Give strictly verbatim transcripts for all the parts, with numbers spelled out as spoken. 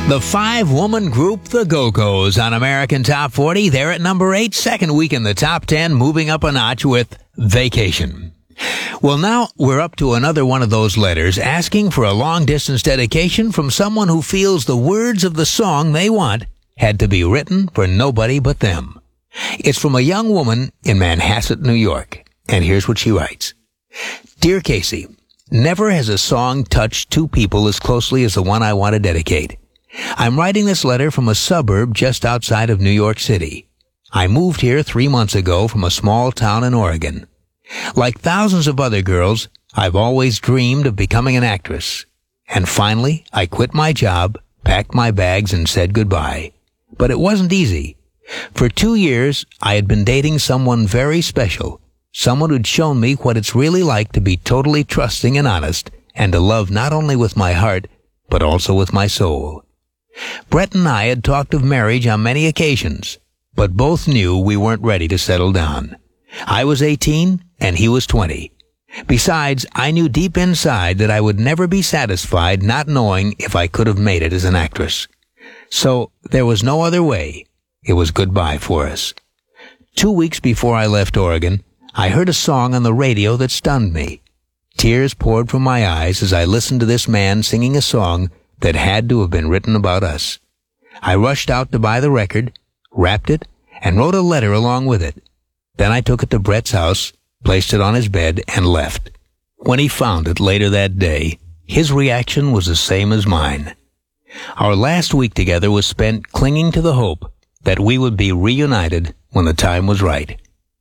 The five-woman group, the Go-Go's, on American Top forty. They're at number eight, second week in the top ten, moving up a notch with Vacation. Well, now we're up to another one of those letters asking for a long-distance dedication from someone who feels the words of the song they want had to be written for nobody but them. It's from a young woman in Manhasset, New York. And here's what she writes. Dear Casey, never has a song touched two people as closely as the one I want to dedicate. I'm writing this letter from a suburb just outside of New York City. I moved here three months ago from a small town in Oregon. Like thousands of other girls, I've always dreamed of becoming an actress. And finally, I quit my job, packed my bags, and said goodbye. But it wasn't easy. For two years, I had been dating someone very special, someone who'd shown me what it's really like to be totally trusting and honest, and to love not only with my heart, but also with my soul. Brett and I had talked of marriage on many occasions, but both knew we weren't ready to settle down. I was eighteen, and he was twenty. Besides, I knew deep inside that I would never be satisfied not knowing if I could have made it as an actress. So, there was no other way. It was goodbye for us. Two weeks before I left Oregon, I heard a song on the radio that stunned me. Tears poured from my eyes as I listened to this man singing a song that had to have been written about us. I rushed out to buy the record, wrapped it, and wrote a letter along with it. Then I took it to Brett's house, placed it on his bed, and left. When he found it later that day, his reaction was the same as mine. Our last week together was spent clinging to the hope that we would be reunited when the time was right.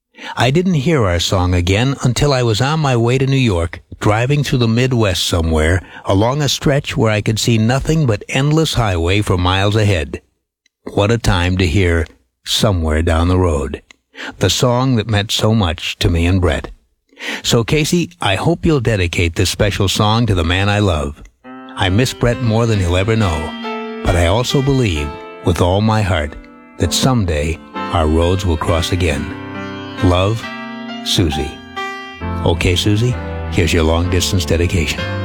I didn't hear our song again until I was on my way to New York, driving through the Midwest somewhere, along a stretch where I could see nothing but endless highway for miles ahead. What a time to hear Somewhere Down the Road, the song that meant so much to me and Brett. So, Casey, I hope you'll dedicate this special song to the man I love. I miss Brett more than he'll ever know, but I also believe, with all my heart, that someday our roads will cross again. Love, Susie. Okay, Susie, here's your long-distance dedication.